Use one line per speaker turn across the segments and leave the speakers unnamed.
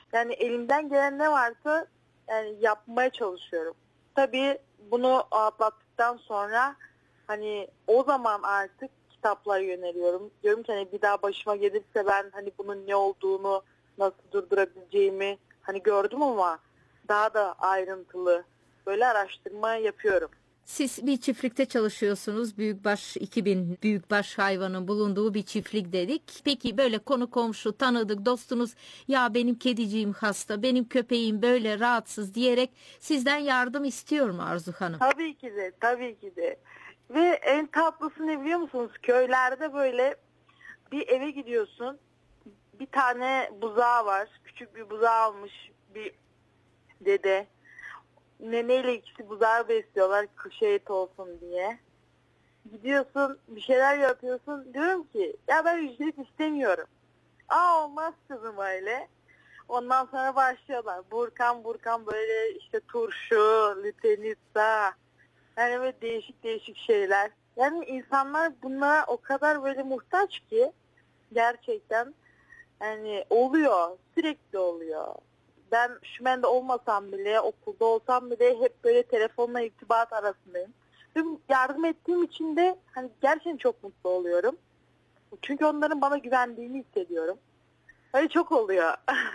Yani elimden gelen ne varsa yani yapmaya çalışıyorum. Tabii bunu atlattıktan sonra hani o zaman artık kitaplara yöneliyorum. Diyorum ki hani bir daha başıma gelirse ben hani bunun ne olduğunu, nasıl durdurabileceğimi hani gördüm ama daha da ayrıntılı böyle araştırma yapıyorum.
Siz bir çiftlikte çalışıyorsunuz. Büyükbaş 2000 büyükbaş hayvanın bulunduğu bir çiftlik dedik. Peki böyle konu komşu, tanıdık, dostunuz ya benim kediciğim hasta, benim köpeğim böyle rahatsız diyerek sizden yardım istiyor mu Arzu Hanım?
Tabii ki de, tabii ki de. Ve en tatlısı ne biliyor musunuz? Köylerde böyle bir eve gidiyorsun. Bir tane buzağı var. Küçük bir buzağı almış bir dede. Neneyle ikisi buzağı besliyorlar kışa et olsun diye. Gidiyorsun bir şeyler yapıyorsun. Diyorum ki ya ben ücret istemiyorum. Aa olmaz kızım öyle. Ondan sonra başlıyorlar. Burkan burkan böyle işte turşu, lütenitsa. Yani böyle değişik değişik şeyler. Yani insanlar bunlara o kadar böyle muhtaç ki gerçekten yani oluyor. Sürekli oluyor. Ben Şümen'de olmasam bile, okulda olsam bile hep böyle telefonla irtibat arasındayım. Ve yardım ettiğim için de hani gerçekten çok mutlu oluyorum. Çünkü onların bana güvendiğini hissediyorum. Öyle çok oluyor.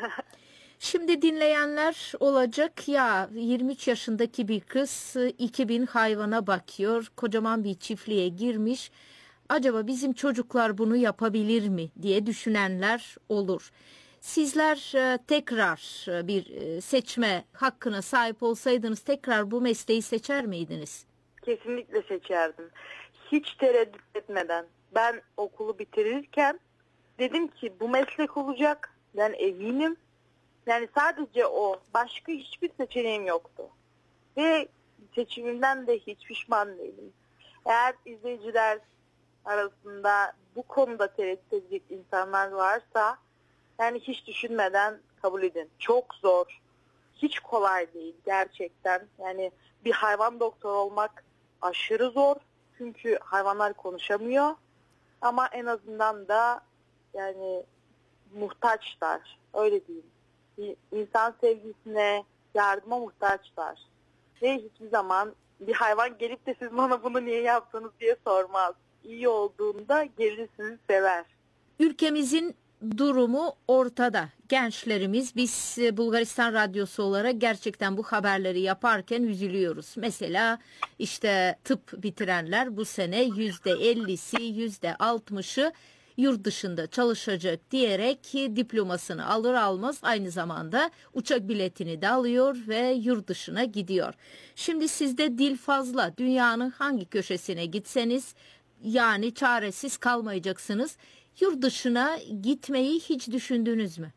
Şimdi dinleyenler olacak ya 23 yaşındaki bir kız 2000 hayvana bakıyor. Kocaman bir çiftliğe girmiş. Acaba bizim çocuklar bunu yapabilir mi diye düşünenler olur. Sizler tekrar bir seçme hakkına sahip olsaydınız tekrar bu mesleği seçer miydiniz?
Kesinlikle seçerdim. Hiç tereddüt etmeden. Ben okulu bitirirken dedim ki bu meslek olacak. Ben eminim. Yani sadece o. Başka hiçbir seçeneğim yoktu. Ve seçimimden de hiç pişman değilim. Eğer izleyiciler arasında bu konuda tereddüt edecek insanlar varsa yani hiç düşünmeden kabul edin. Çok zor. Hiç kolay değil gerçekten. Yani bir hayvan doktoru olmak aşırı zor. Çünkü hayvanlar konuşamıyor. Ama en azından da yani muhtaçlar. Öyle diyeyim. İnsan sevgisine, yardıma muhtaçlar. Ve hiçbir zaman bir hayvan gelip de siz bana bunu niye yaptınız diye sormaz. İyi olduğunda gelir sizi sever.
Ülkemizin durumu ortada. Gençlerimiz biz Bulgaristan Radyosu olarak gerçekten bu haberleri yaparken üzülüyoruz. Mesela işte tıp bitirenler bu sene %50'si %60'ı yurt dışında çalışacak diyerek diplomasını alır almaz aynı zamanda uçak biletini de alıyor ve yurt dışına gidiyor. Şimdi sizde dil fazla. Dünyanın hangi köşesine gitseniz yani çaresiz kalmayacaksınız. Yurt dışına gitmeyi hiç düşündünüz mü?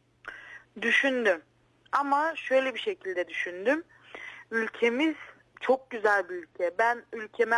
Düşündüm. Ama şöyle bir şekilde düşündüm. Ülkemiz çok güzel bir ülke. Ben ülkeme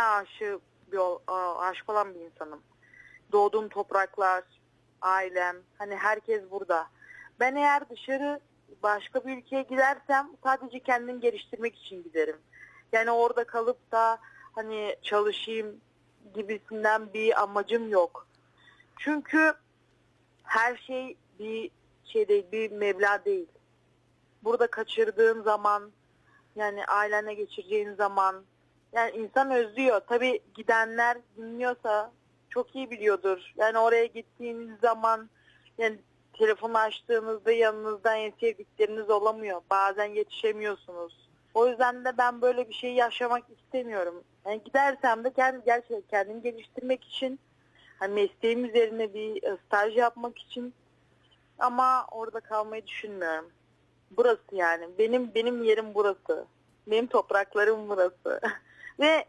aşık olan bir insanım. Doğduğum topraklar, ailem, hani herkes burada. Ben eğer dışarı başka bir ülkeye gidersem sadece kendimi geliştirmek için giderim. Yani orada kalıp da hani çalışayım gibisinden bir amacım yok. Çünkü her şey bir şey değil, bir meblağ değil. Burada kaçırdığın zaman, yani ailenle geçireceğin zaman, yani insan özlüyor. Tabii gidenler dinliyorsa çok iyi biliyordur. Yani oraya gittiğiniz zaman, yani telefonu açtığınızda yanınızda en sevdikleriniz olamıyor. Bazen yetişemiyorsunuz. O yüzden de ben böyle bir şey yaşamak istemiyorum. Yani gidersem de gerçekten kendimi geliştirmek için, hani mesleğim üzerine bir staj yapmak için, ama orada kalmayı düşünmüyorum. Burası yani. Benim yerim burası. Benim topraklarım burası. Ve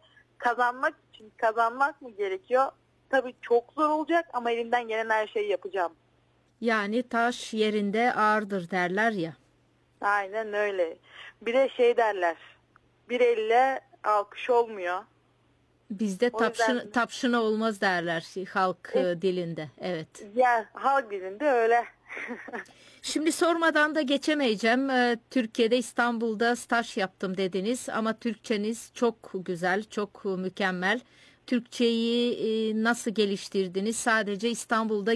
kazanmak mı gerekiyor? Tabii çok zor olacak ama elimden gelen her şeyi yapacağım.
Yani taş yerinde ağırdır derler ya.
Aynen öyle. Bir de şey derler. Bir elle alkış olmuyor.
Bizde
O yüzden
tapşına olmaz derler halk dilinde. Evet.
ya halk dilinde öyle.
Şimdi sormadan da geçemeyeceğim. Türkiye'de İstanbul'da staj yaptım dediniz ama Türkçeniz çok güzel, çok mükemmel. Türkçeyi nasıl geliştirdiniz? Sadece İstanbul'da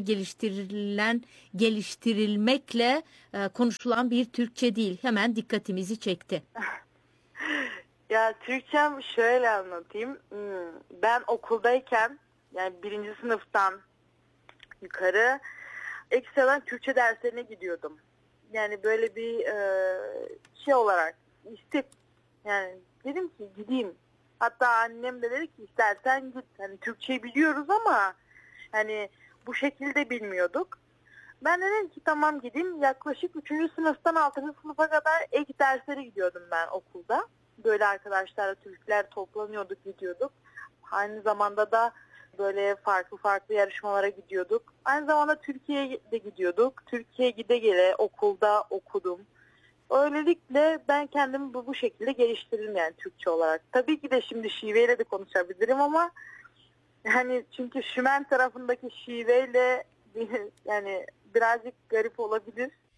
geliştirilmekle konuşulan bir Türkçe değil. Hemen dikkatimizi çekti.
Ya Türkçem şöyle anlatayım. Ben okuldayken yani 1. sınıftan yukarı ekstradan Türkçe derslerine gidiyordum. Yani böyle bir şey olarak yani dedim ki gideyim. Hatta annem de dedi ki istersen git. Hani Türkçeyi biliyoruz ama hani bu şekilde bilmiyorduk. Ben dedim ki tamam gideyim. Yaklaşık 3. sınıftan 6. sınıfa kadar ek derslere gidiyordum ben okulda. Böyle arkadaşlarla Türkler toplanıyorduk, gidiyorduk. Aynı zamanda da böyle farklı yarışmalara gidiyorduk. Aynı zamanda Türkiye'ye de gidiyorduk. Türkiye'ye gide gele okulda okudum. Öylelikle ben kendimi bu şekilde geliştirdim yani Türkçe olarak. Tabii ki de şimdi şiveyle de konuşabilirim ama hani çünkü Şümen tarafındaki şiveyle yani birazcık garip olabilir.